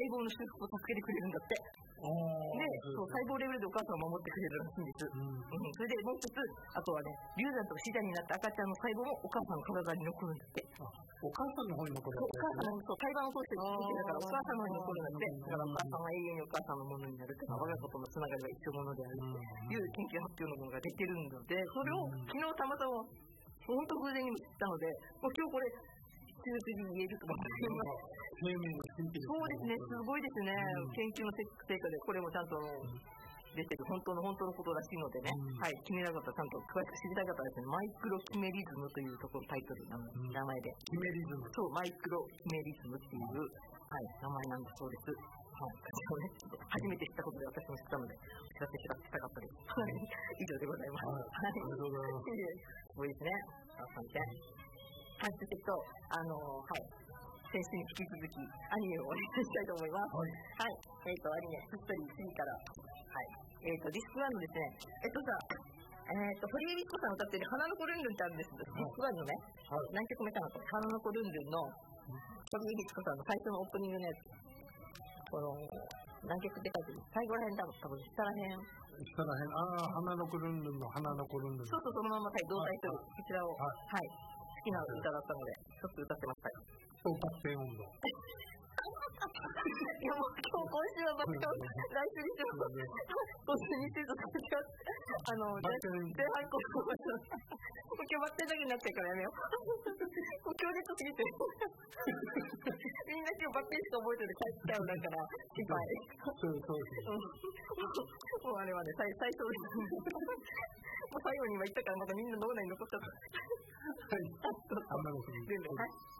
胞の修復を助けてくれるんだって。で、そう細胞レベルでお母さんを守ってくれるらしいんです。それでもう一つ、あとはね、流産とか死産になった赤ちゃんの細胞もお母さんの体に残るんだって。 お母さんの方に残るんお母さんのそう胎盤を通して作ってだからお母さんの方に残るんだって。だからお母さんは永遠にお母さんのものになるとか、我が子とのつながりは一生ものであるという研究発表のものが出てるので、それを昨日たまたま本当偶然にも知ったので、もう今日これ中継に言えると思います。そうですね、すごいですね、研究の成果でこれもちゃんと出てる本当のことらしいのでね、はい、気になる方はちゃんと詳しく知りたい方はですね、マイクロキメリズムというところタイトルの名前で、 キメリズム、 そうマイクロキメリズムっていう、はい、名前なんだそうです。はい、初めて知ったことで私も知ったのでお知らせしたかったです。以上でございます。はい、 ありがとうございます。 すごいですね。はい、そしてはい。先週に引き続きアニメをお願いしたいと思います。はい。アニメヒストリー3から、はい。ディスク1のですね、堀江律子さん歌っている花の子ルンルンってあるんです。ディスク1のね、何曲目かなと、花の子ルンルンの堀江律子さんの最初のオープニングのやつ、何曲って書いてる最後らへん多分下らへん。 花の子ルンルンの花の子ルンルン。 そうそう、そのまま同タイトル、こちらを、はい。好きな歌だったので、ちょっと歌ってましたよ。 総合性温度。 いやもう今週は爆笑、来週にしよう。今週にしようとか前半後半今日バッテンだけになっちゃうからやめよう。強烈すぎてみんな今日バッテンしか覚えてる帰っちゃうだから心配。もうあれはね最初もう最後に今言ったからまたみんな脳内に残っちゃった。はい。